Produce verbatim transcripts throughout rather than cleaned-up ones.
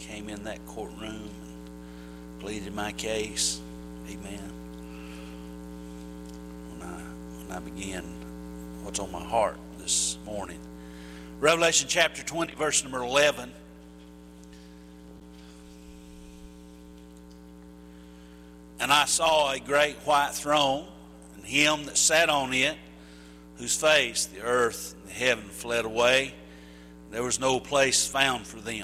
came in that courtroom and pleaded my case. Amen. When I, when I begin what's on my heart this morning. Revelation chapter twenty, verse number eleven. And I saw a great white throne, and him that sat on it, whose face the earth and the heaven fled away. There was no place found for them.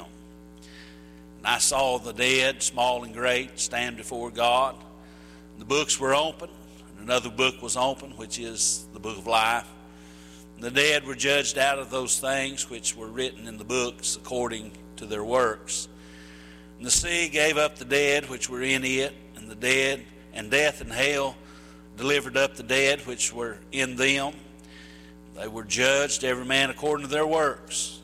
And I saw the dead, small and great, stand before God. And the books were open, and another book was open, which is the book of life. And the dead were judged out of those things which were written in the books according to their works. And the sea gave up the dead which were in it, and the dead, and death and hell delivered up the dead which were in them. They were judged, every man according to their works.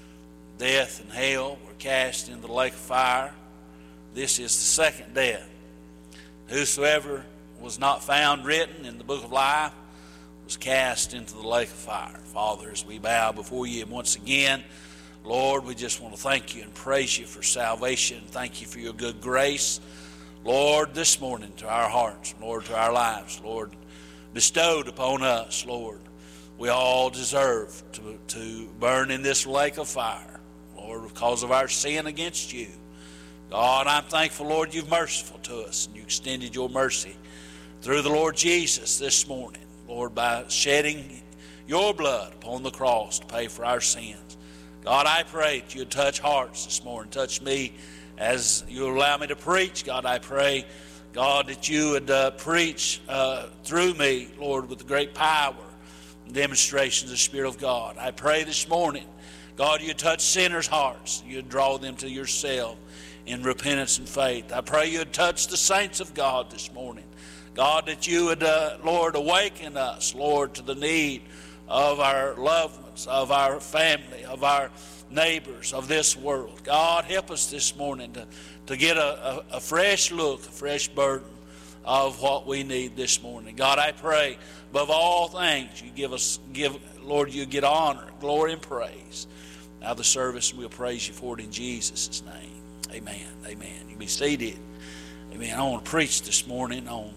Death and hell were cast into the lake of fire. This is the second death. Whosoever was not found written in the book of life was cast into the lake of fire. Father, as we bow before you once again, Lord, we just want to thank you and praise you for salvation. Thank you for your good grace. Lord, this morning to our hearts, Lord, to our lives, Lord, bestowed upon us, Lord, we all deserve to, to burn in this lake of fire, Lord, because of our sin against you. God, I'm thankful, Lord, you've merciful to us, and you extended your mercy through the Lord Jesus this morning, Lord, by shedding your blood upon the cross to pay for our sins. God, I pray that you'd touch hearts this morning, touch me as you allow me to preach. God, I pray, God, that you would uh, preach uh, through me, Lord, with great power and demonstrations of the Spirit of God. I pray this morning, God, you touch sinners' hearts. You'd draw them to yourself in repentance and faith. I pray you'd touch the saints of God this morning. God, that you would, uh, Lord, awaken us, Lord, to the need of our loved ones, of our family, of our neighbors, of this world. God, help us this morning to, to get a, a, a fresh look, a fresh burden of what we need this morning. God, I pray above all things you give us, give Lord, you get honor, glory, and praise. Now the service, we'll praise you for it in Jesus' name. Amen. Amen. You be seated. Amen. I want to preach this morning on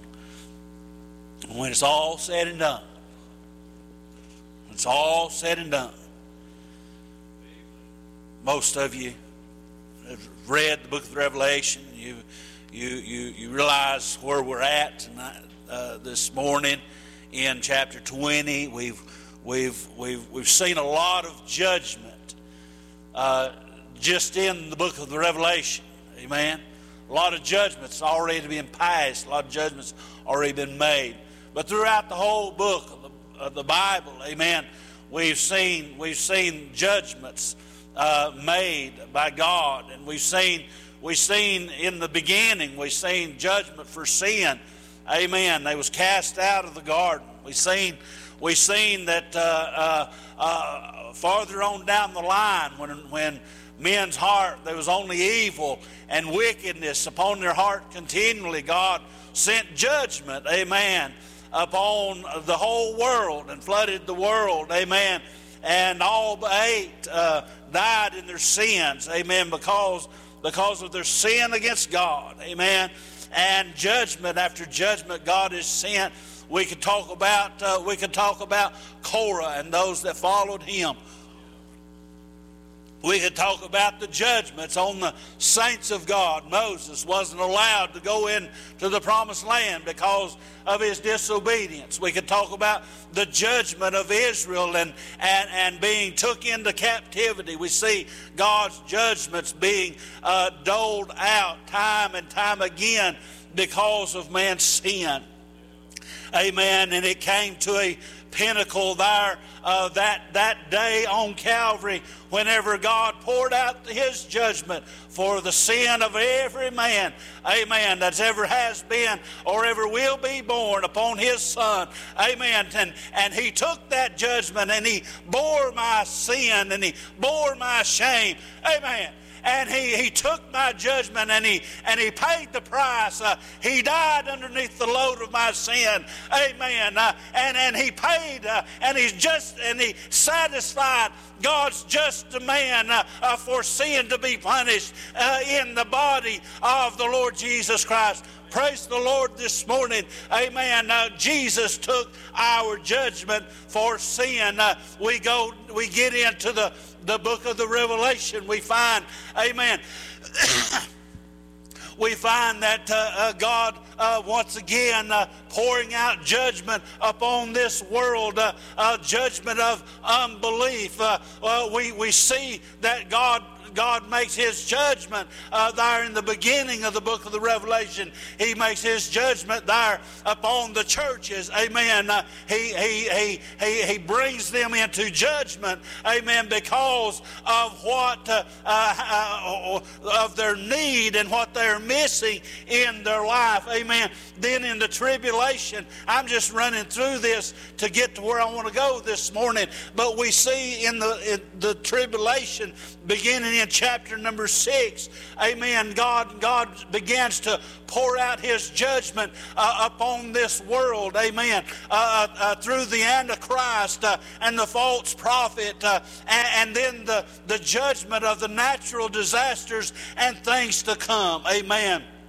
when it's all said and done. When it's all said and done. Most of you have read the book of Revelation. You, you, you, you realize where we're at tonight, uh, this morning in chapter twenty. We've, we've, we've, we've seen a lot of judgment uh, just in the book of the Revelation. Amen. A lot of judgments already been passed. A lot of judgments already been made. But throughout the whole book of the, of the Bible, amen, we've seen we've seen judgments Uh, made by God, and we've seen we've seen in the beginning we've seen judgment for sin. Amen. They was cast out of the garden. We've seen we've seen that uh, uh, uh, farther on down the line when when men's heart there was only evil and wickedness upon their heart continually. God sent judgment. Amen. Upon the whole world and flooded the world. Amen. And all but eight uh, died in their sins, amen, because, because of their sin against God, amen. And judgment after judgment God has sent. We could talk about uh, we could talk about Korah and those that followed him. We could talk about the judgments on the saints of God. Moses wasn't allowed to go into the promised land because of his disobedience. We could talk about the judgment of Israel and, and, and being took into captivity. We see God's judgments being uh, doled out time and time again because of man's sin. Amen. And it came to a pinnacle there uh, that, that day on Calvary whenever God poured out his judgment for the sin of every man, amen, that's ever has been or ever will be born upon his son, amen. And, and he took that judgment and he bore my sin and he bore my shame, amen. and he, he took my judgment, and he and he paid the price. Uh, he died underneath the load of my sin. Amen. Uh, and, and he paid, uh, and he's just, and he satisfied God's just demand uh, uh, for sin to be punished uh, in the body of the Lord Jesus Christ. Praise the Lord this morning. Amen. Uh, Jesus took our judgment for sin. Uh, we go, we get into the, the book of the Revelation. We find, amen, we find that uh, uh, God uh, once again uh, pouring out judgment upon this world, uh, uh, judgment of unbelief. Uh, uh, we, we see that God God makes his judgment uh, there in the beginning of the book of the Revelation. He makes his judgment there upon the churches. Amen. Uh, he, he, he, he, he brings them into judgment. Amen. Because of what, uh, uh, uh, of their need and what they're missing in their life. Amen. Then in the tribulation, I'm just running through this to get to where I want to go this morning. But we see in the, in the tribulation, beginning in chapter number six, amen, God, God begins to pour out his judgment uh, upon this world, amen, uh, uh, through the Antichrist uh, and the false prophet, uh, and, and then the, the judgment of the natural disasters and things to come, amen.